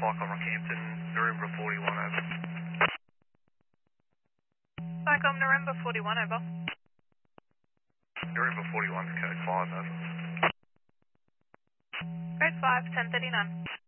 Cyclone Rockhampton, Narumba 41, over. Cyclone Narumba 41, over. Narumba 41, code 5, over. Code 5, 1039.